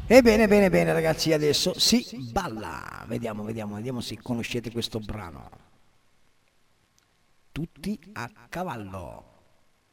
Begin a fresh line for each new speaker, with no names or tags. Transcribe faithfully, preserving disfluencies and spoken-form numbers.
E bene, bene, bene ragazzi, adesso si balla. Vediamo, vediamo, vediamo se conoscete questo brano. Tutti a cavallo.